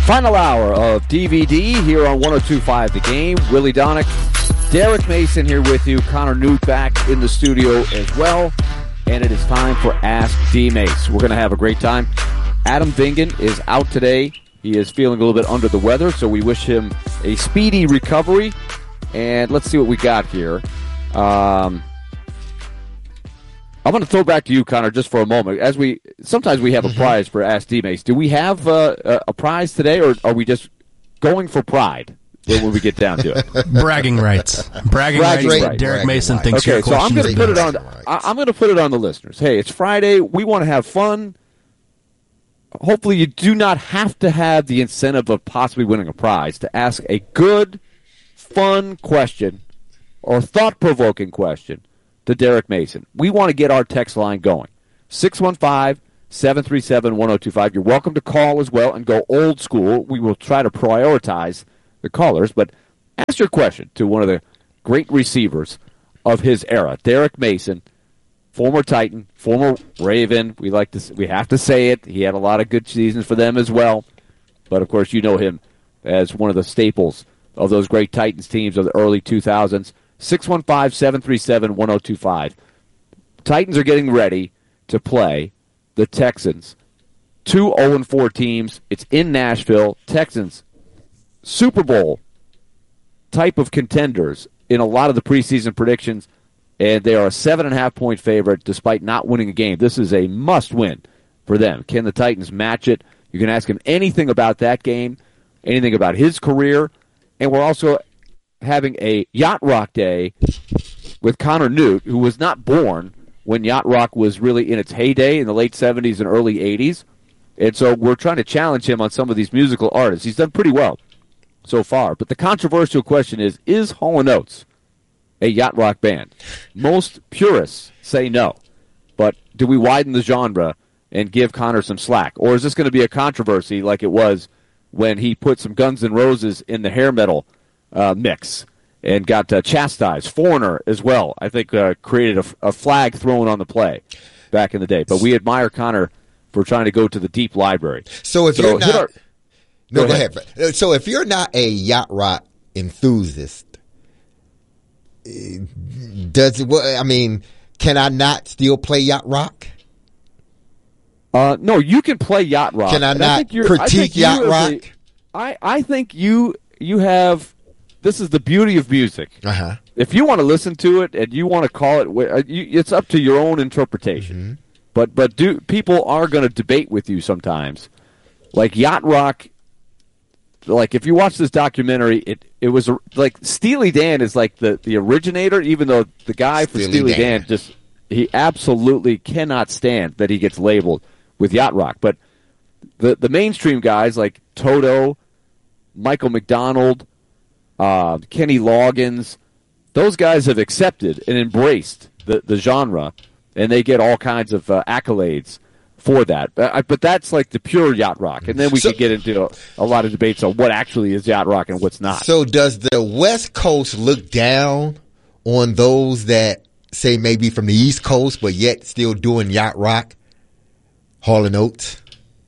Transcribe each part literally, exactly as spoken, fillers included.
Final hour of D V D here on one oh two point five The Game. Willie Donick, Derek Mason here with you. Connor Newt back in the studio as well. And it is time for Ask D-Mace. We're going to have a great time. Adam Vingan is out today. He is feeling a little bit under the weather, so we wish him a speedy recovery. And let's see what we got here. Um, I'm going to throw back to you, Connor, just for a moment. As we sometimes we have a prize for Ask D-Mace. Do we have uh, a prize today, or are we just going for pride when we get down to it? Bragging rights. Bragging, Bragging rights. Right. Derek Bragging Mason right. thinks okay, your so I'm going to put it on. I, I'm going to put it on the listeners. Hey, it's Friday. We want to have fun. Hopefully, you do not have to have the incentive of possibly winning a prize to ask a good, fun question or thought-provoking question to Derek Mason. We want to get our text line going. six one five, seven three seven, one oh two five. You're welcome to call as well and go old school. We will try to prioritize the callers, but ask your question to one of the great receivers of his era, Derek Mason, former Titan, former Raven. We like to, we have to say it. He had a lot of good seasons for them as well. But, of course, you know him as one of the staples of those great Titans teams of the early two thousands. six one five, seven three seven, one oh two five. Titans are getting ready to play the Texans. Two oh and four teams. It's in Nashville. Texans, Super Bowl type of contenders in a lot of the preseason predictions, and they are a seven and a half point favorite despite not winning a game. This is a must-win for them. Can the Titans match it? You can ask him anything about that game, anything about his career, and we're also having a Yacht Rock Day with Connor Newt, who was not born when Yacht Rock was really in its heyday in the late seventies and early eighties. And so we're trying to challenge him on some of these musical artists. He's done pretty well so far. But the controversial question is, is Hall and Oates a Yacht Rock band? Most purists say no. But do we widen the genre and give Connor some slack? Or is this going to be a controversy like it was when he put some Guns N' Roses in the hair metal Uh, mix and got uh, chastised? Foreigner as well, I think, uh, created a, a flag thrown on the play back in the day. But we admire Connor for trying to go to the deep library. So if so you're not, our, no, go, go ahead. ahead. So if you're not a yacht rock enthusiast, does it? I mean, can I not still play yacht rock? Uh, no, you can play yacht rock. Can I and not I critique yacht rock? A, I I think you you have. This is the beauty of music. Uh-huh. If you want to listen to it and you want to call it, it's up to your own interpretation. Mm-hmm. But but do people are going to debate with you sometimes. Like Yacht Rock, like if you watch this documentary, it it was a, like Steely Dan is like the, the originator, even though the guy for Steely, Steely Dan. Dan just he absolutely cannot stand that he gets labeled with Yacht Rock. But the the mainstream guys like Toto, Michael McDonald, Uh, Kenny Loggins, those guys have accepted and embraced the, the genre, and they get all kinds of uh, accolades for that. But, but that's like the pure yacht rock, and then we so, could get into a, a lot of debates on what actually is yacht rock and what's not. So does the West Coast look down on those that say maybe from the East Coast but yet still doing yacht rock, Hall and Oates?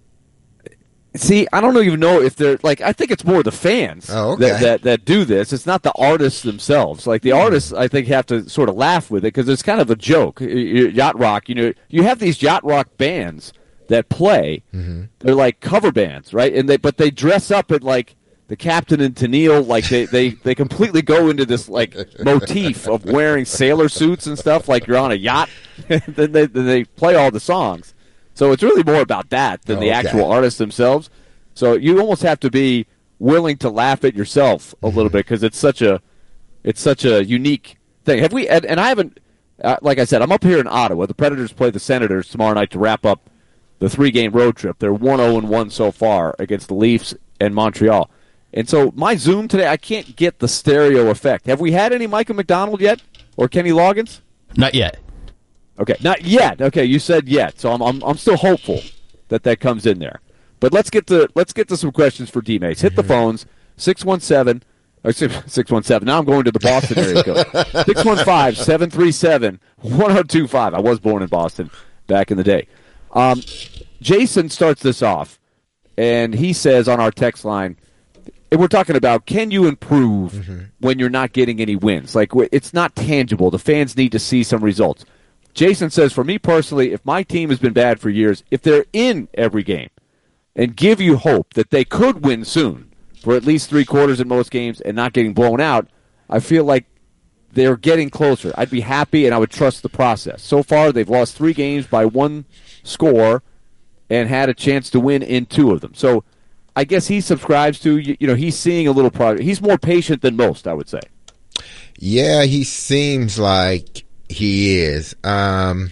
See, I don't even know if they're like. I think it's more the fans oh, okay. that, that that do this. It's not the artists themselves. Like the mm. artists, I think have to sort of laugh with it because it's kind of a joke. Yacht rock, you know, you have these yacht rock bands that play. Mm-hmm. They're like cover bands, right? And they but they dress up at like the Captain and Tennille. Like they they they completely go into this like motif of wearing sailor suits and stuff. Like you're on a yacht. then they then they play all the songs. So it's really more about that than oh, the okay. actual artists themselves. So you almost have to be willing to laugh at yourself a little bit because it's such a it's such a unique thing. Have we? And, and I haven't. Uh, like I said, I'm up here in Ottawa. The Predators play the Senators tomorrow night to wrap up the three-game road trip. They're one oh and one so far against the Leafs and Montreal. And so my Zoom today, I can't get the stereo effect. Have we had any Michael McDonald yet or Kenny Loggins? Not yet. Okay, not yet. Okay, you said yet, so I'm I'm, I'm still hopeful that that comes in there. But let's get to let's get to some questions for D-Mates. Hit the phones six one seven or six one seven. Now I'm going to the Boston area code. six one five, seven three seven, one oh two five. I was born in Boston back in the day. Um, Jason starts this off. and he says on our text line, and we're talking about, can you improve mm-hmm. when you're not getting any wins? Like, it's not tangible. The fans need to see some results. Jason says, for me personally, if my team has been bad for years, if they're in every game and give you hope that they could win soon for at least three quarters in most games and not getting blown out, I feel like they're getting closer. I'd be happy and I would trust the process. So far, they've lost three games by one score and had a chance to win in two of them. So I guess he subscribes to, you know, he's seeing a little progress. He's more patient than most, I would say. Yeah, he seems like he is. Um,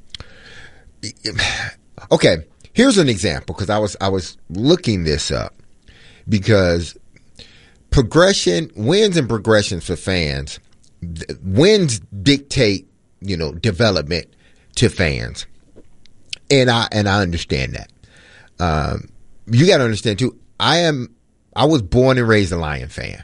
okay, here's an example, because I was I was looking this up, because progression, wins and progressions for fans, wins dictate, you know, development to fans, and I and I understand that. Um, you got to understand too. I am. I was born and raised a Lion fan,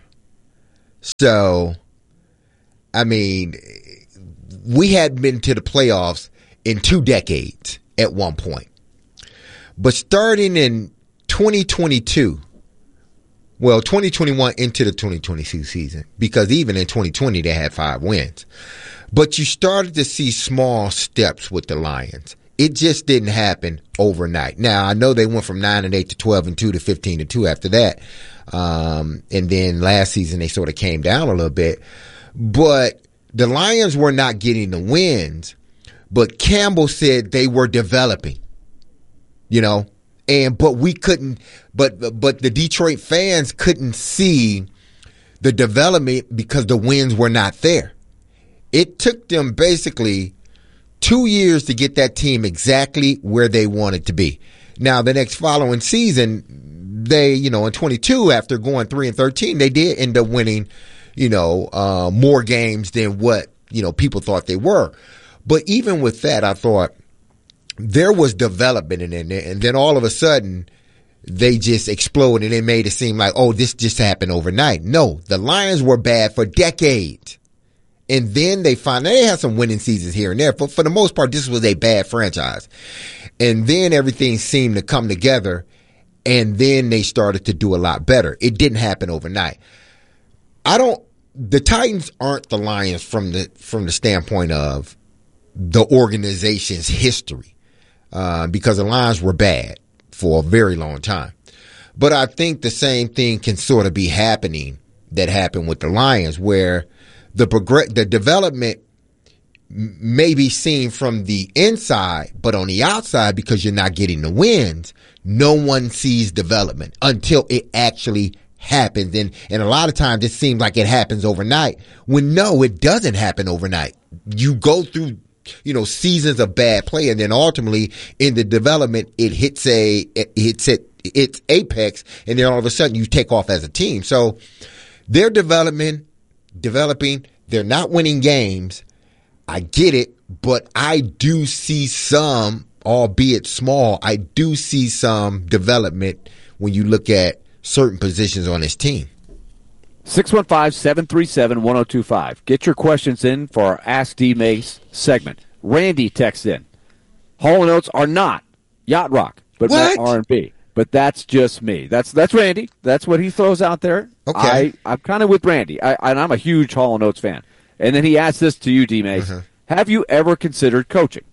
so I mean, we had been to the playoffs in two decades at one point, but starting in twenty twenty-two. Well, twenty twenty-one into the twenty twenty-two season, because even in twenty twenty they had five wins. But you started to see small steps with the Lions. It just didn't happen overnight. Now, I know they went from nine and eight to twelve and two to fifteen and two after that. Um, and then last season they sort of came down a little bit. But the Lions were not getting the wins. But Campbell said they were developing, you know. And but we couldn't, but but the Detroit fans couldn't see the development because the wins were not there. It took them basically two years to get that team exactly where they wanted to be. Now, the next following season, they, you know, in twenty-two, after going three and thirteen, they did end up winning, you know, uh, more games than what, you know, people thought they were. But even with that, I thought there was development in there, and then all of a sudden they just exploded, and it made it seem like, oh, this just happened overnight. No, the Lions were bad for decades. And then they finally, they had some winning seasons here and there. But for the most part, this was a bad franchise. And then everything seemed to come together, and then they started to do a lot better. It didn't happen overnight. I don't, the Titans aren't the Lions from the, from the standpoint of the organization's history. Uh, because the Lions were bad for a very long time. But I think the same thing can sort of be happening that happened with the Lions, where the progress, the development may be seen from the inside, but on the outside, because you're not getting the wins, no one sees development until it actually happens. And, and a lot of times it seems like it happens overnight, when no, it doesn't happen overnight. You go through, you know, seasons of bad play, and then ultimately in the development, it hits a, it hits it, its apex, and then all of a sudden you take off as a team. So they're developing, developing, they're not winning games. I get it, but I do see some, albeit small, I do see some development when you look at certain positions on this team. six one five, seven three seven, one oh two five. Get your questions in for our Ask D. Mace segment. Randy texts in. Hall and Oates are not yacht rock, but what? R and B. But that's just me. That's that's Randy. That's what he throws out there. Okay. I, I'm kind of with Randy, I, and I'm a huge Hall and Oates fan. And then he asks this to you, D. Mace. Uh-huh. Have you ever considered coaching?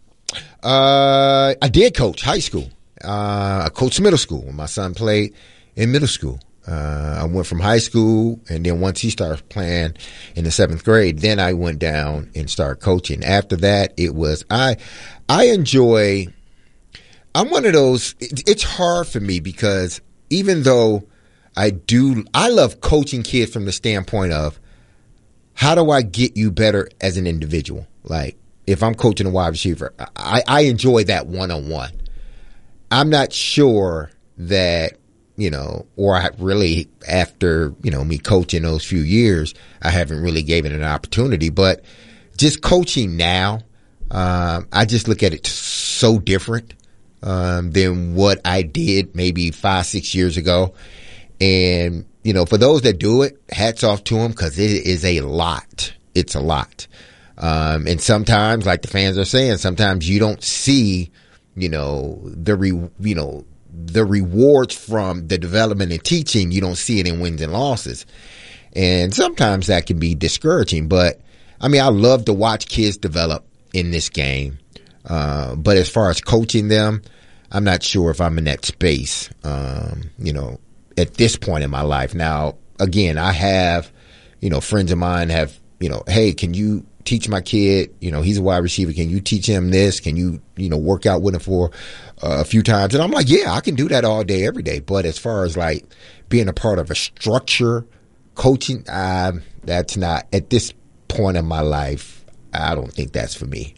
Uh, I did coach high school. Uh, I coached middle school when my son played in middle school. Uh, I went from high school, and then once he started playing in the seventh grade, then I went down and started coaching. After that, it was, I, I enjoy, I'm one of those, it, it's hard for me because even though I do, I love coaching kids from the standpoint of, how do I get you better as an individual? Like, if I'm coaching a wide receiver, I, I enjoy that one-on-one. I'm not sure that, you know, or I really, after, you know, me coaching those few years, I haven't really given it an opportunity. But just coaching now, um, I just look at it so different um, than what I did maybe five, six years ago. And, you know, for those that do it, hats off to them, because it is a lot. It's a lot. Um, and sometimes, like the fans are saying, sometimes you don't see, you know, the, re, you know, the rewards from the development and teaching, you don't see it in wins and losses. And sometimes that can be discouraging. But, I mean, I love to watch kids develop in this game. Uh, but as far as coaching them, I'm not sure if I'm in that space, um, you know, at this point in my life. Now, again, I have, you know, friends of mine have, you know, hey, can you teach my kid, you know, he's a wide receiver. Can you teach him this? Can you, you know, work out with him for uh, a few times? And I'm like, yeah, I can do that all day, every day. But as far as like being a part of a structure, coaching, uh, that's not, at this point in my life, I don't think that's for me.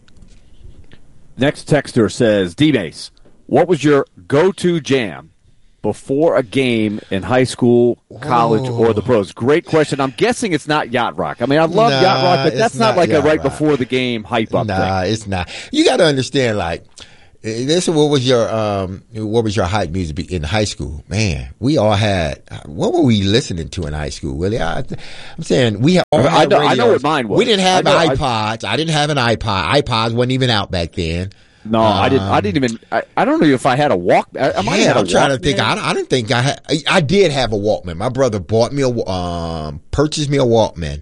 Next texter says, D-Mace, what was your go-to jam before a game in high school, college, oh. or the pros? Great question. I'm guessing it's not Yacht Rock. I mean, I love nah, Yacht Rock, but that's not, not like a right Rock. before the game hype up nah, thing. Nah, it's not. You got to understand, like, this. What was your um? What was your hype music in high school? Man, we all had. What were we listening to in high school? Willie, I, I'm saying we all had I know, I know radios. what mine was. We didn't have I know, iPods. I, I didn't have an iPod. iPods wasn't even out back then. No, um, I didn't. I didn't even. I, I don't know if I had a walk. I, I might yeah, have had I'm a trying Walkman. to think. I, I didn't think I had. I, I did have a Walkman. My brother bought me a um, purchased me a Walkman,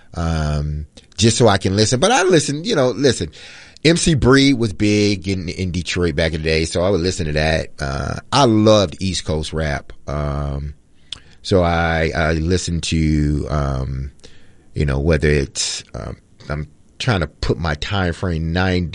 um, just so I can listen. But I listened. You know, listen. M C Breed was big in in Detroit back in the day, so I would listen to that. Uh, I loved East Coast rap, um, so I I listened to um, you know, whether it's um, I'm trying to put my time frame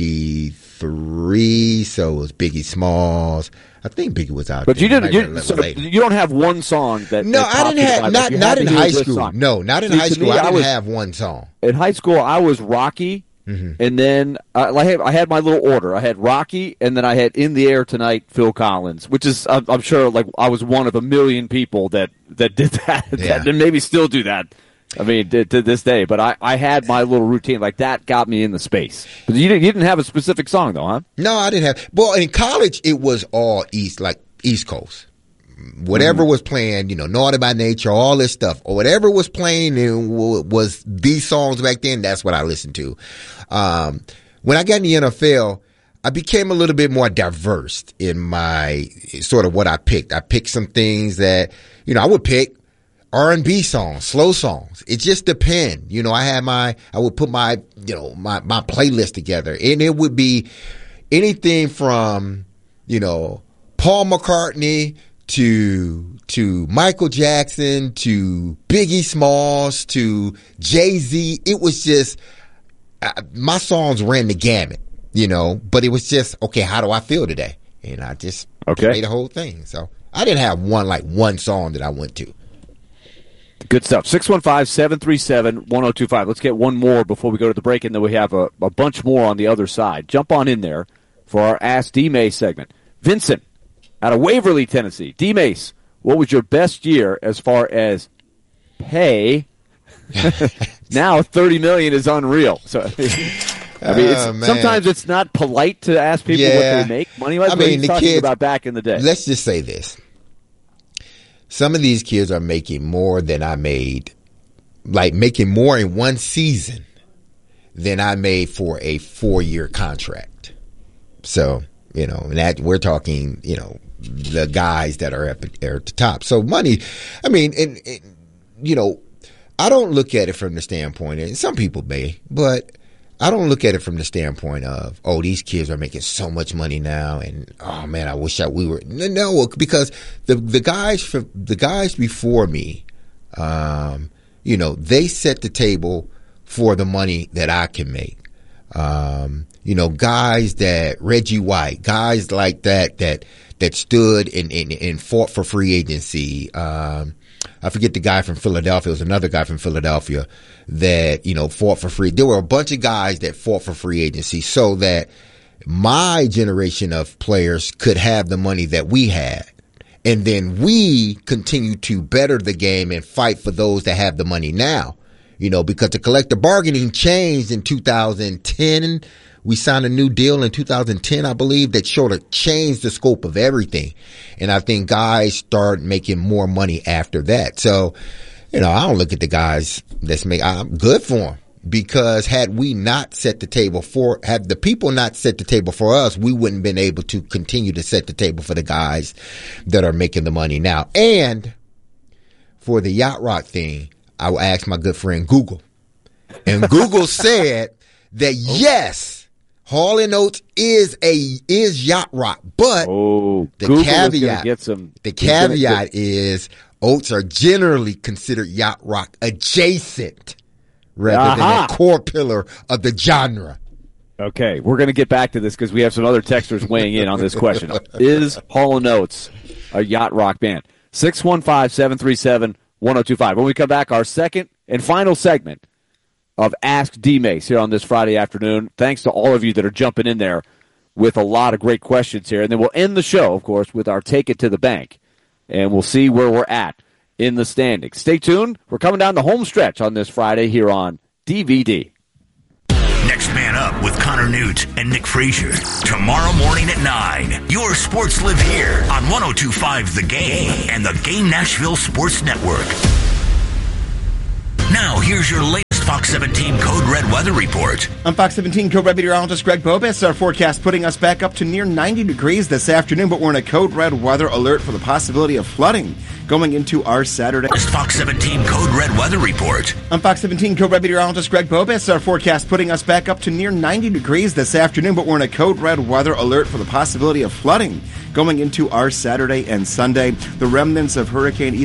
ninety-three, so it was Biggie Smalls. I think Biggie was out but there. you didn't. You, so you don't have one song that. No, that I didn't have not not in high school. No, not in See, high school. Me, I didn't I was, have one song. In high school, I was Rocky. Mm-hmm. And then uh, I, had, I had my little order. I had Rocky, and then I had In the Air Tonight, Phil Collins, which is I'm, I'm sure like I was one of a million people that, that did that, yeah. that and maybe still do that. I mean, to, to this day. But I, I had my little routine like that got me in the space. But you didn't, you didn't have a specific song though, huh? No, I didn't have. Well, in college it was all East, like East Coast. Whatever mm-hmm. was playing, you know, Naughty by Nature, all this stuff, or whatever was playing and was these songs back then, that's what I listened to. Um, when I got in the N F L, I became a little bit more diverse in my sort of what I picked. I picked some things that, you know, I would pick R and B songs, slow songs. It just depend. You know, I had my, I would put my, you know, my, my playlist together, and it would be anything from, you know, Paul McCartney to to Michael Jackson to Biggie Smalls to Jay-Z. It was just uh, my songs ran the gamut, you know, but it was just, okay, how do I feel today? And I just okay. played the whole thing. So I didn't have one like one song that I went to. Good stuff. six one five, seven three seven, one oh two five. Let's get one more before we go to the break, and then we have a, a bunch more on the other side. Jump on in there for our Ask D-Mace segment. Vincent out of Waverly, Tennessee. D-Mace, what was your best year as far as pay? Now thirty million dollars is unreal. So I mean, it's, oh, sometimes it's not polite to ask people yeah. what they make money-wise. I mean, the talking kids, about back in the day. Let's just say this. Some of these kids are making more than I made, like making more in one season than I made for a four-year contract. So, you know, and that we're talking, you know, the guys that are at, are at the top. So money, I mean, and, and, you know, I don't look at it from the standpoint, and some people may, but I don't look at it from the standpoint of, oh, these kids are making so much money now, and oh man, I wish I we were. No, because the the guys for the guys before me, um, you know, they set the table for the money that I can make. Um, you know, guys that Reggie White, guys like that that that stood and and, and fought for free agency. Um, I forget the guy from Philadelphia. It was another guy from Philadelphia that, you know, fought for free. There were a bunch of guys that fought for free agency so that my generation of players could have the money that we had. And then we continue to better the game and fight for those that have the money now. You know, because the collective bargaining changed in two thousand ten. We signed a new deal in two thousand ten, I believe, that sort of changed the scope of everything. And I think guys start making more money after that. So, you know, I don't look at the guys that's make, I'm good for them. because had we not set the table for, had the people not set the table for us, we wouldn't have been able to continue to set the table for the guys that are making the money now. And for the Yacht Rock thing, I will ask my good friend Google. And Google said that yes, Hall and Oates is a is Yacht Rock, but oh, the Google caveat is get some, the caveat get, is Oates are generally considered Yacht Rock adjacent rather Aha. than a core pillar of the genre. Okay, we're going to get back to this because we have some other texters weighing in on this question. Is Hall and Oates a Yacht Rock band? six one five, seven three seven, one oh two five. When we come back, our second and final segment of Ask D-Mace here on this Friday afternoon. Thanks to all of you that are jumping in there with a lot of great questions here. And then we'll end the show, of course, with our Take It to the Bank. And we'll see where we're at in the standings. Stay tuned. We're coming down the home stretch on this Friday here on D V D. Next Man Up with Connor Newt and Nick Frazier. Tomorrow morning at nine. Your sports live here on one oh two point five The Game and the Game Nashville Sports Network. Now, here's your latest Fox seventeen Code Red weather report. On Fox seventeen, Code Red meteorologist Greg Bobis. Our forecast putting us back up to near ninety degrees this afternoon, but we're in a Code Red weather alert for the possibility of flooding going into our Saturday. Fox seventeen Code Red weather report. On Fox seventeen, Code Red meteorologist Greg Bobis. Our forecast putting us back up to near ninety degrees this afternoon, but we're in a Code Red weather alert for the possibility of flooding going into our Saturday and Sunday. The remnants of Hurricane